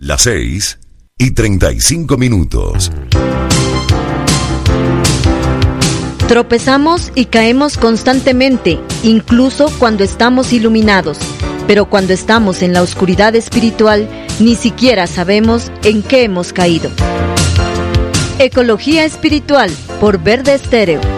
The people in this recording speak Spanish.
Las 6:35. Tropezamos y caemos constantemente, incluso cuando estamos iluminados. Pero cuando estamos en la oscuridad espiritual, ni siquiera sabemos en qué hemos caído. Ecología Espiritual, por Verde Estéreo.